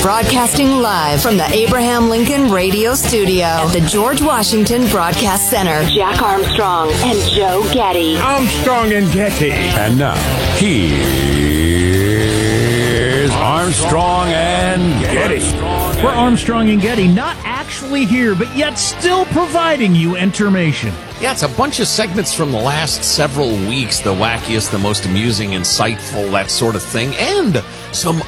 Broadcasting live from the Abraham Lincoln Radio Studio at the George Washington Broadcast Center. Jack Armstrong and Joe Getty. Armstrong and Getty. And now, here's Armstrong and Getty. We're Armstrong and Getty, not actually here, but yet still providing you information. Yeah, it's a bunch of segments from the last several weeks, the wackiest, the most amusing, insightful, that sort of thing, and some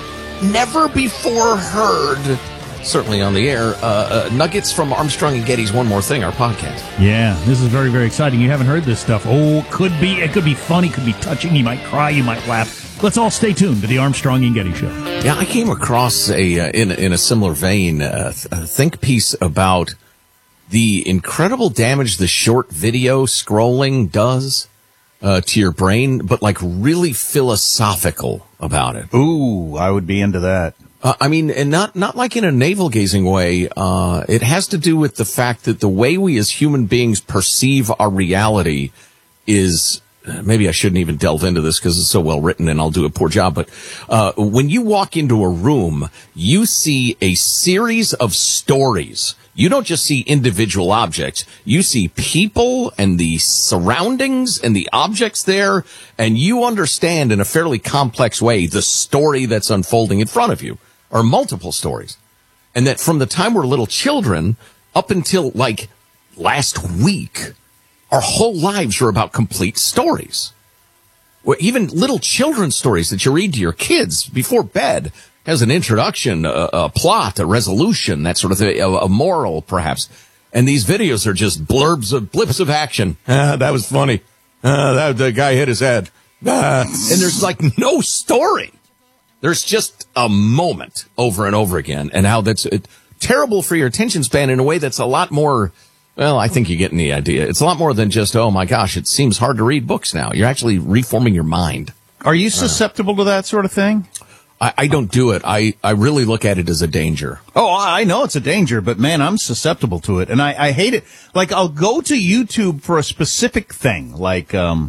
never-before-heard, certainly on the air, nuggets from Armstrong and Getty's One More Thing, our podcast. Yeah, this is very, very exciting. You haven't heard this stuff. Oh, it could be funny, could be touching. You might cry, you might laugh. Let's all stay tuned to the Armstrong and Getty Show. Yeah, I came across in a similar vein, a think piece about the incredible damage the short video scrolling does to your brain, but like really philosophical about it. Ooh, I would be into that. I mean, and not like in a navel-gazing way. It has to do with the fact that the way we as human beings perceive our reality is... Maybe I shouldn't even delve into this because it's so well written and I'll do a poor job. But when you walk into a room, you see a series of stories. You don't just see individual objects. You see people and the surroundings and the objects there. And you understand in a fairly complex way the story that's unfolding in front of you, or multiple stories. And that from the time we're little children up until like last week, our whole lives are about complete stories. Or even little children's stories that you read to your kids before bed has an introduction, a plot, a resolution, that sort of thing, a moral, perhaps. And these videos are just blips of action. That was funny. The guy hit his head. And there's like no story. There's just a moment over and over again. And how that's terrible for your attention span in a way that's a lot more... Well, I think you're getting the idea. It's a lot more than just, oh, my gosh, it seems hard to read books now. You're actually reforming your mind. Are you susceptible to that sort of thing? I don't do it. I really look at it as a danger. Oh, I know it's a danger, but, man, I'm susceptible to it. And I hate it. Like, I'll go to YouTube for a specific thing, like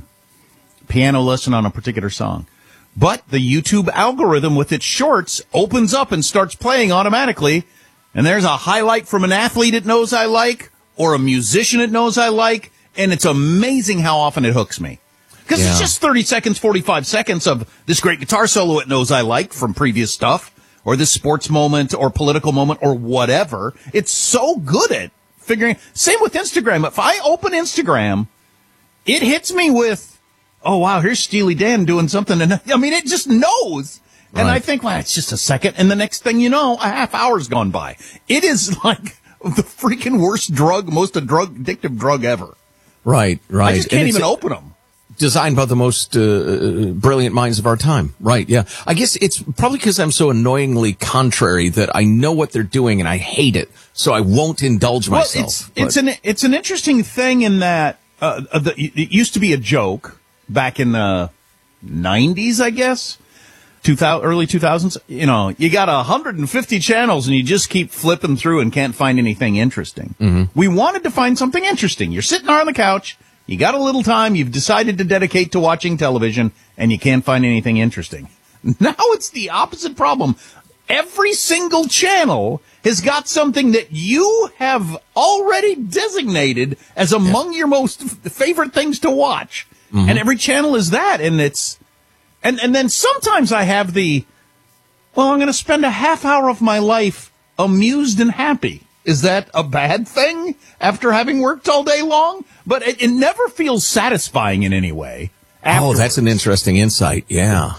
piano lesson on a particular song. But the YouTube algorithm with its shorts opens up and starts playing automatically. And there's a highlight from an athlete it knows I like, or a musician it knows I like, and it's amazing how often it hooks me. Because it's just 30 seconds, 45 seconds of this great guitar solo it knows I like from previous stuff, or this sports moment, or political moment, or whatever. It's so good at figuring. Same with Instagram. If I open Instagram, it hits me with, oh, wow, here's Steely Dan doing something. And I mean, it just knows. Right. And I think, well, it's just a second. And the next thing you know, a half hour's gone by. It is like... the freaking worst drug, most addictive drug ever. Right. I just can't even open them. Designed by the most brilliant minds of our time. Right, yeah. I guess it's probably because I'm so annoyingly contrary that I know what they're doing and I hate it, so I won't indulge myself. It's an interesting thing in that it used to be a joke back in the 90s, I guess. Early 2000s, you know, you got 150 channels and you just keep flipping through and can't find anything interesting. Mm-hmm. We wanted to find something interesting. You're sitting on the couch, you got a little time, you've decided to dedicate to watching television, and you can't find anything interesting. Now it's the opposite problem. Every single channel has got something that you have already designated as among your most favorite things to watch. Mm-hmm. And every channel is that, and it's... And then sometimes I have I'm going to spend a half hour of my life amused and happy. Is that a bad thing after having worked all day long? But it never feels satisfying in any way. Oh, that's an interesting insight. Yeah.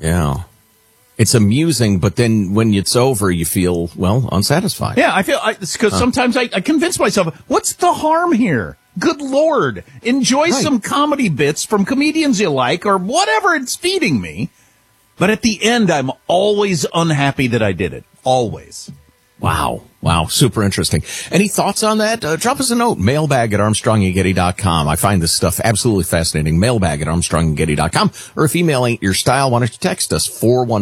It's amusing, but then when it's over, you feel, well, unsatisfied. Yeah, I feel, because sometimes I convince myself, what's the harm here? Good Lord, enjoy some comedy bits from comedians you like or whatever it's feeding me. But at the end, I'm always unhappy that I did it. Always. Wow. Super interesting. Any thoughts on that? Drop us a note. Mailbag@ArmstrongandGetty.com. I find this stuff absolutely fascinating. Mailbag@ArmstrongandGetty.com. Or if email ain't your style, why don't you text us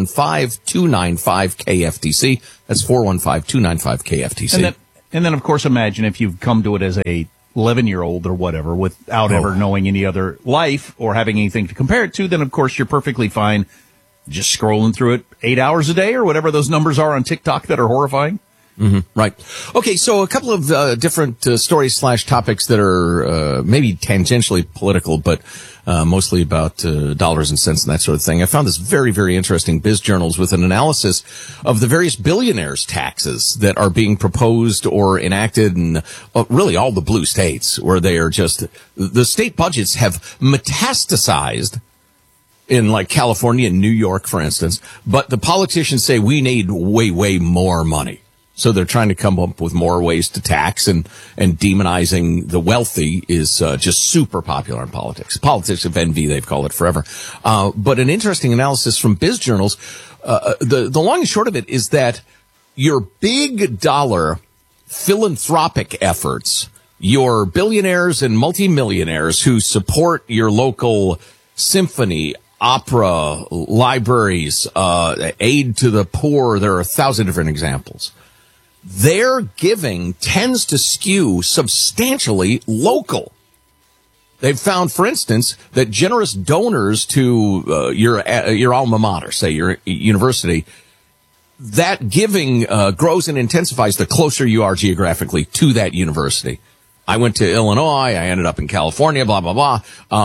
415-295-KFTC. That's 415-295-KFTC. And then, of course, imagine if you've come to it as a 11-year-old or whatever without ever knowing any other life or having anything to compare it to, then, of course, you're perfectly fine just scrolling through it 8 hours a day or whatever those numbers are on TikTok that are horrifying. Mm-hmm, right. Okay, so a couple of different stories / topics that are maybe tangentially political, but mostly about dollars and cents and that sort of thing. I found this very, very interesting Biz Journals with an analysis of the various billionaires' taxes that are being proposed or enacted in really all the blue states, where they are just, the state budgets have metastasized in like California and New York, for instance, but the politicians say we need way, way more money. So they're trying to come up with more ways to tax, and demonizing the wealthy is just super popular in politics. Politics of envy, they've called it forever. But an interesting analysis from Biz Journals, the long and short of it is that your big dollar philanthropic efforts, your billionaires and multimillionaires who support your local symphony, opera, libraries, aid to the poor, there are 1,000 different examples. Their giving tends to skew substantially local. They've found, for instance, that generous donors to your alma mater, say your university, that giving grows and intensifies the closer you are geographically to that university. I went to Illinois. I ended up in California, blah, blah, blah.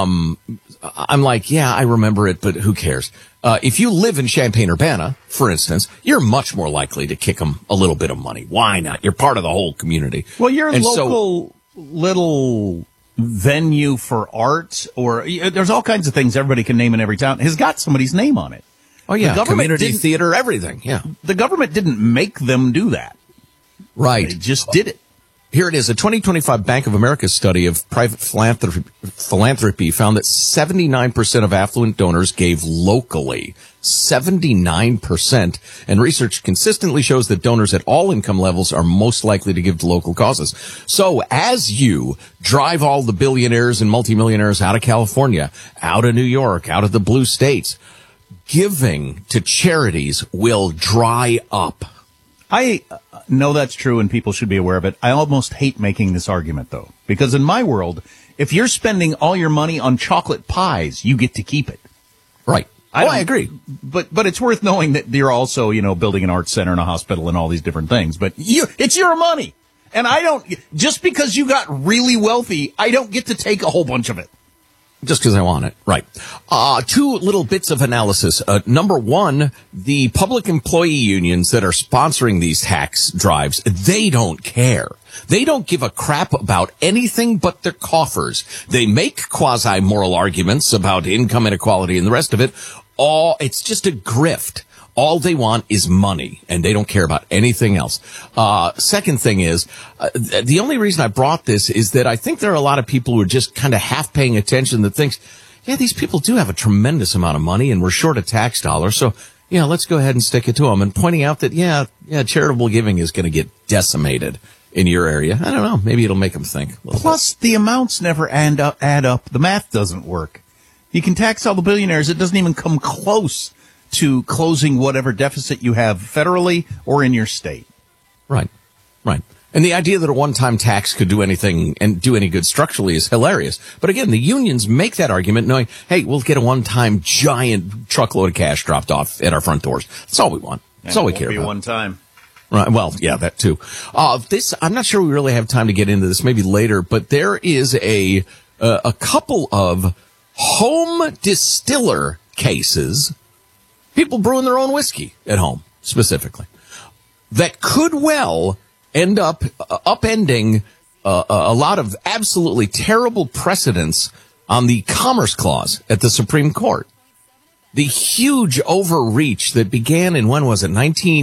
I'm like, yeah, I remember it, but who cares? If you live in Champaign-Urbana, for instance, you're much more likely to kick them a little bit of money. Why not? You're part of the whole community. Well, your local little venue for art, or there's all kinds of things everybody can name in every town, has got somebody's name on it. Oh, yeah, community theater, everything, yeah. The government didn't make them do that. Right. They just did it. Here it is. A 2025 Bank of America study of private philanthropy found that 79% of affluent donors gave locally. 79%. And research consistently shows that donors at all income levels are most likely to give to local causes. So as you drive all the billionaires and multimillionaires out of California, out of New York, out of the blue states, giving to charities will dry up. I know that's true, and people should be aware of it. I almost hate making this argument, though, because in my world, if you're spending all your money on chocolate pies, you get to keep it. Right. I agree. But it's worth knowing that you're also, building an arts center and a hospital and all these different things. But it's your money. And just because you got really wealthy, I don't get to take a whole bunch of it. Just because I want it. Right. Two little bits of analysis. Number one, the public employee unions that are sponsoring these tax drives, they don't care. They don't give a crap about anything but their coffers. They make quasi-moral arguments about income inequality and the rest of it. It's just a grift. All they want is money, and they don't care about anything else. Second thing is, the only reason I brought this is that I think there are a lot of people who are just kind of half paying attention that thinks, yeah, these people do have a tremendous amount of money, and we're short a tax dollar, so, yeah, let's go ahead and stick it to them. And pointing out that, yeah, charitable giving is going to get decimated in your area. I don't know. Maybe it'll make them think. Plus, the amounts never add up. The math doesn't work. You can tax all the billionaires. It doesn't even come close to closing whatever deficit you have federally or in your state. Right. And the idea that a one-time tax could do anything and do any good structurally is hilarious. But again, the unions make that argument knowing, hey, we'll get a one-time giant truckload of cash dropped off at our front doors. That's all we want. That's all we care about. One time. Right. Well, yeah, that too. I'm not sure we really have time to get into this, maybe later, but there is a couple of home distiller cases, people brewing their own whiskey at home, specifically, that could well end up upending a lot of absolutely terrible precedents on the Commerce Clause at the Supreme Court. The huge overreach that began in, when was it,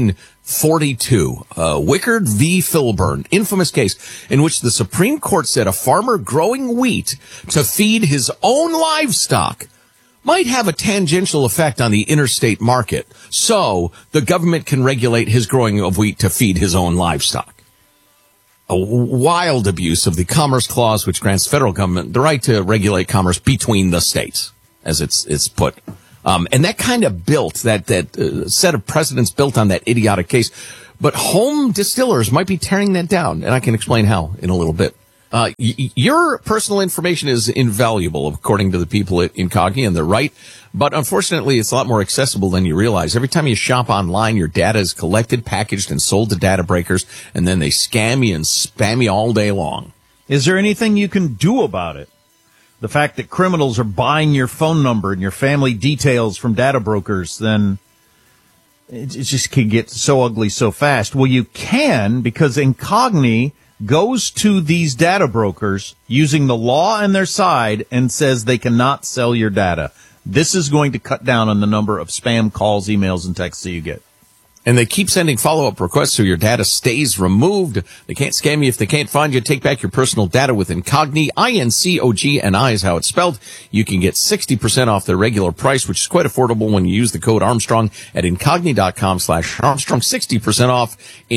1942, Wickard v. Filburn, infamous case in which the Supreme Court said a farmer growing wheat to feed his own livestock might have a tangential effect on the interstate market, so the government can regulate his growing of wheat to feed his own livestock. A wild abuse of the Commerce Clause, which grants federal government the right to regulate commerce between the states, as it's put. And that kind of built, that set of precedents built on that idiotic case. But home distillers might be tearing that down, and I can explain how in a little bit. Your personal information is invaluable, according to the people at Incogni, and they're right. But unfortunately, it's a lot more accessible than you realize. Every time you shop online, your data is collected, packaged, and sold to data breakers, and then they scam you and spam you all day long. Is there anything you can do about it? The fact that criminals are buying your phone number and your family details from data brokers, then it just can get so ugly so fast. Well, you can, because Incogni goes to these data brokers using the law on their side and says they cannot sell your data. This is going to cut down on the number of spam calls, emails, and texts that you get. And they keep sending follow-up requests so your data stays removed. They can't scam you if they can't find you. Take back your personal data with Incogni. INCOGNI is how it's spelled. You can get 60% off their regular price, which is quite affordable when you use the code Armstrong at Incogni.com/Armstrong. 60% off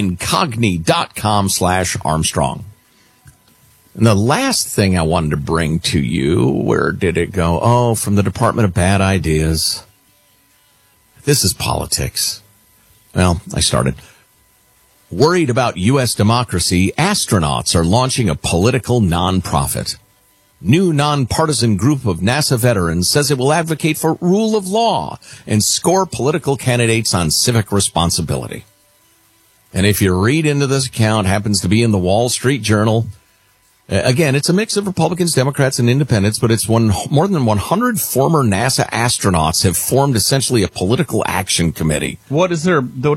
Incogni.com/Armstrong. And the last thing I wanted to bring to you, where did it go? Oh, from the Department of Bad Ideas. This is politics. Well, I started. Worried about U.S. democracy, astronauts are launching a political nonprofit. New nonpartisan group of NASA veterans says it will advocate for rule of law and score political candidates on civic responsibility. And if you read into this account, happens to be in the Wall Street Journal. Again, it's a mix of Republicans, Democrats, and independents, but it's more than 100 former NASA astronauts have formed essentially a political action committee. What is their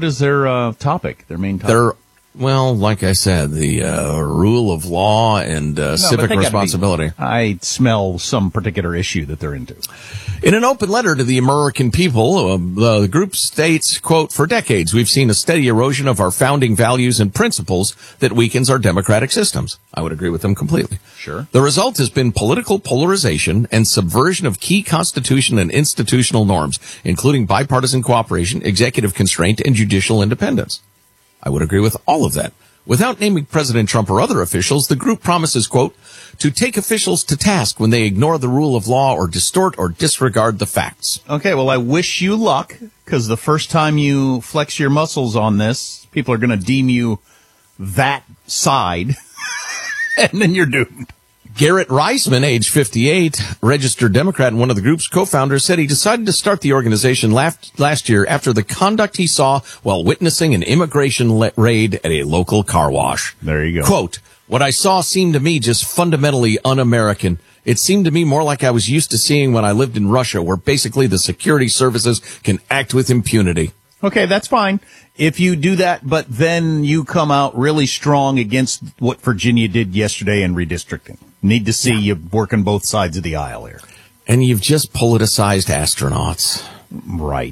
topic, their main topic? Well, like I said, the rule of law and civic responsibility. I smell some particular issue that they're into. In an open letter to the American people, the group states, quote, "For decades, we've seen a steady erosion of our founding values and principles that weakens our democratic systems." I would agree with them completely. Sure. The result has been political polarization and subversion of key constitution and institutional norms, including bipartisan cooperation, executive constraint, and judicial independence. I would agree with all of that. Without naming President Trump or other officials, the group promises, quote, "to take officials to task when they ignore the rule of law or distort or disregard the facts." Okay, well, I wish you luck, because the first time you flex your muscles on this, people are going to deem you that side, and then you're doomed. Garrett Reisman, age 58, registered Democrat and one of the group's co-founders, said he decided to start the organization last year after the conduct he saw while witnessing an immigration raid at a local car wash. There you go. Quote, "What I saw seemed to me just fundamentally un-American. It seemed to me more like I was used to seeing when I lived in Russia, where basically the security services can act with impunity." Okay, that's fine if you do that, but then you come out really strong against what Virginia did yesterday in redistricting. Need to see you working both sides of the aisle here. And you've just politicized astronauts. Right.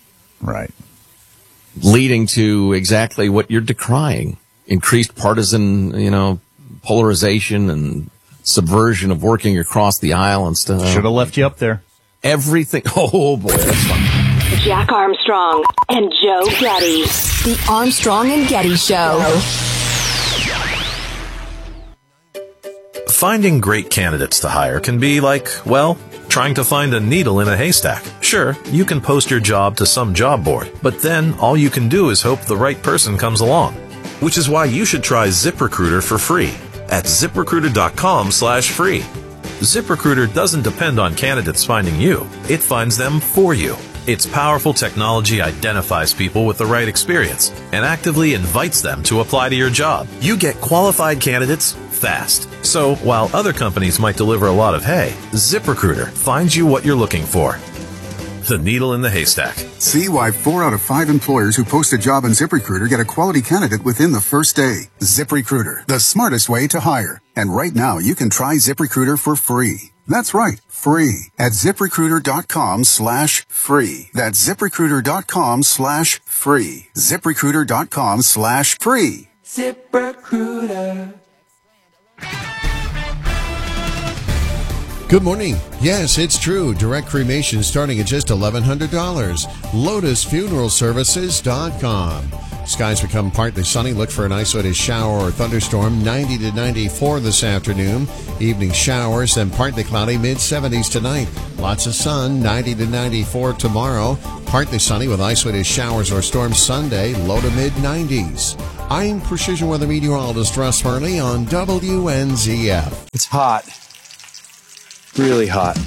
Leading to exactly what you're decrying. Increased partisan, polarization and subversion of working across the aisle and stuff. Should have left you up there. Everything. Oh, boy, that's fun. Jack Armstrong and Joe Getty. The Armstrong and Getty Show. Finding great candidates to hire can be like, well, trying to find a needle in a haystack. Sure, you can post your job to some job board, but then all you can do is hope the right person comes along. Which is why you should try ZipRecruiter for free at ZipRecruiter.com/free. ZipRecruiter doesn't depend on candidates finding you. It finds them for you. Its powerful technology identifies people with the right experience and actively invites them to apply to your job. You get qualified candidates fast. So while other companies might deliver a lot of hay, ZipRecruiter finds you what you're looking for. The needle in the haystack. See why 4 out of 5 employers who post a job on ZipRecruiter get a quality candidate within the first day. ZipRecruiter, the smartest way to hire. And right now, you can try ZipRecruiter for free. That's right, free at ZipRecruiter.com/free. That's ZipRecruiter.com/free. ZipRecruiter.com/free. ZipRecruiter. Good morning. Yes, it's true. Direct cremation starting at just $1,100. LotusFuneralServices.com. Skies become partly sunny. Look for an isolated shower or thunderstorm. 90 to 94 this afternoon. Evening showers, then partly cloudy. Mid-70s tonight. Lots of sun. 90 to 94 tomorrow. Partly sunny with isolated showers or storms Sunday. Low to mid-90s. I'm Precision Weather Meteorologist Russ Hurley on WNZF. It's hot. Really hot.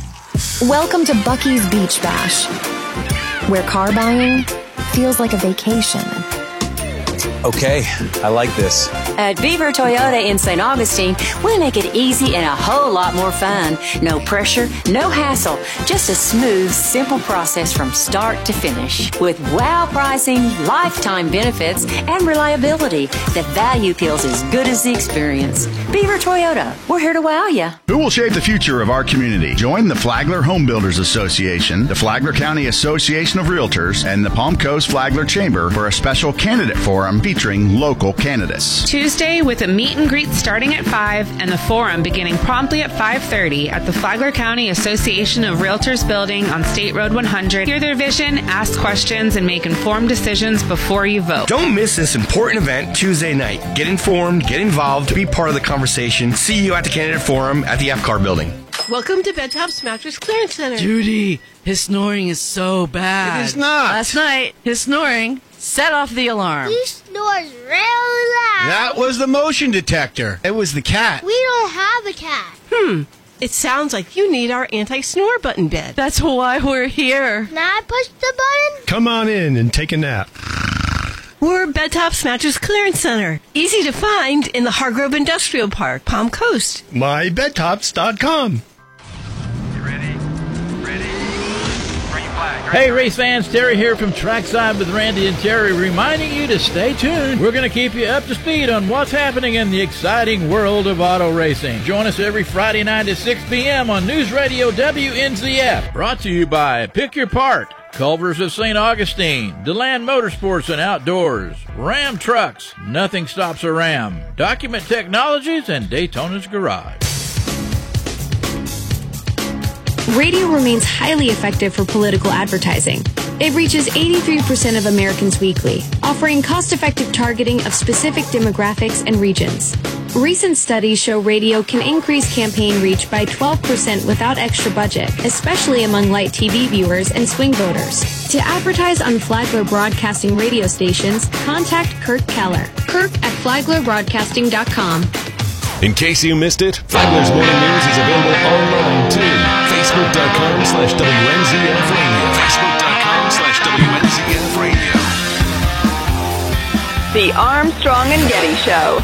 Welcome to Bucky's Beach Bash, where car buying feels like a vacation. Okay, I like this. At Beaver Toyota in St. Augustine, we make it easy and a whole lot more fun. No pressure, no hassle, just a smooth, simple process from start to finish. With wow pricing, lifetime benefits, and reliability, the value feels as good as the experience. Beaver Toyota, we're here to wow you. Who will shape the future of our community? Join the Flagler Home Builders Association, the Flagler County Association of Realtors, and the Palm Coast Flagler Chamber for a special candidate forum featuring local candidates. Tuesday with a meet and greet starting at 5 and the forum beginning promptly at 5:30 at the Flagler County Association of Realtors building on State Road 100. Hear their vision, ask questions, and make informed decisions before you vote. Don't miss this important event Tuesday night. Get informed, get involved, be part of the conversation. See you at the candidate forum at the FCAR building. Welcome to Bedtop's Mattress Clearance Center. Judy, his snoring is so bad. It is not. Last night, his snoring set off the alarm. He snores real loud. That was the motion detector. It was the cat. We don't have a cat. It sounds like you need our anti-snore button bed. That's why we're here. Can I push the button? Come on in and take a nap. We're Bedtop's Mattress Clearance Center. Easy to find in the Hargrove Industrial Park, Palm Coast. MyBedtops.com. Hey, race fans, Terry here from Trackside with Randy and Terry, reminding you to stay tuned. We're going to keep you up to speed on what's happening in the exciting world of auto racing. Join us every Friday night at 6 p.m. on News Radio WNZF. Brought to you by Pick Your Part, Culver's of St. Augustine, DeLand Motorsports and Outdoors, Ram Trucks, Nothing Stops a Ram, Document Technologies, and Daytona's Garage. Radio remains highly effective for political advertising. It reaches 83% of Americans weekly, offering cost-effective targeting of specific demographics and regions. Recent studies show radio can increase campaign reach by 12% without extra budget, especially among light TV viewers and swing voters. To advertise on Flagler Broadcasting radio stations, contact Kirk Keller. Kirk at FlaglerBroadcasting.com. In case you missed it, Flagler's Morning News is available online too. Facebook.com/WNZF Radio. Facebook.com/WNZF Radio. The Armstrong and Getty Show.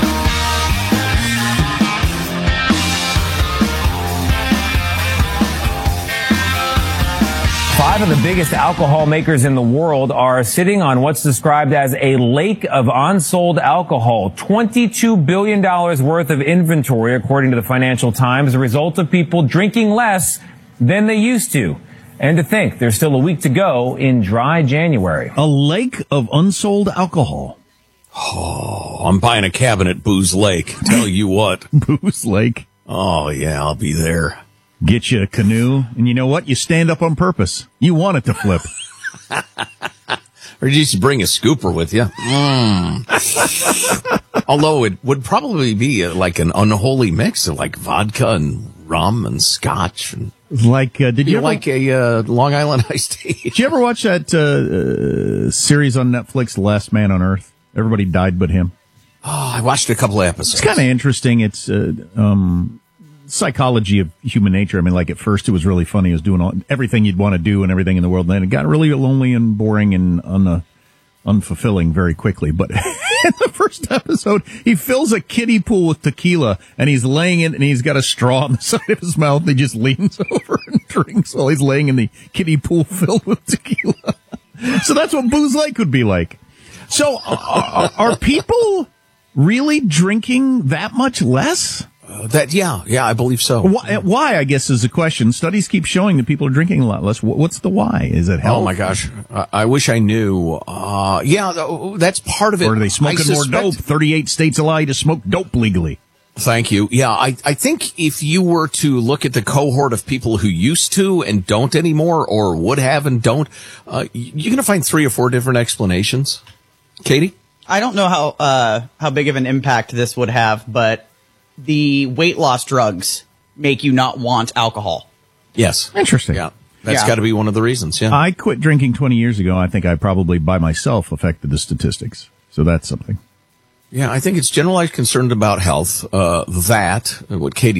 Five of the biggest alcohol makers in the world are sitting on what's described as a lake of unsold alcohol. $22 billion worth of inventory, according to the Financial Times, a result of people drinking less than they used to. And to think, there's still a week to go in dry January. A lake of unsold alcohol. Oh, I'm buying a cabin at Booze Lake. Tell you what. Booze Lake. Oh, yeah, I'll be there. Get you a canoe, and you know what? You stand up on purpose. You want it to flip. Or you just bring a scooper with you. Although it would probably be like an unholy mix of like vodka and rum and scotch. And like, did you ever, like a Long Island iced tea? Did you ever watch that series on Netflix, The Last Man on Earth? Everybody died but him. Oh, I watched a couple of episodes. It's kind of interesting. It's psychology of human nature. I mean, like at first it was really funny. It was doing everything you'd want to do and everything in the world. And then it got really lonely and boring and unfulfilling very quickly. But in the first episode, he fills a kiddie pool with tequila and he's laying in, and he's got a straw on the side of his mouth. He just leans over and drinks while he's laying in the kiddie pool filled with tequila. So that's what Booze Lake would be like. So are people really drinking that much less? Yeah, I believe so. Why, I guess, is the question. Studies keep showing that people are drinking a lot less. What's the why? Is it health? Oh, my gosh. I wish I knew. Yeah, that's part of it. Or are they smoking more dope? 38 states allow you to smoke dope legally. Thank you. Yeah, I think if you were to look at the cohort of people who used to and don't anymore, or would have and don't, you're going to find 3 or 4 different explanations. Katie? I don't know how big of an impact this would have, but the weight loss drugs make you not want alcohol. Yes. Interesting. Yeah. That's got to be one of the reasons, yeah. I quit drinking 20 years ago. I think I probably by myself affected the statistics. So that's something. Yeah, I think it's generalized concern about health, what Katie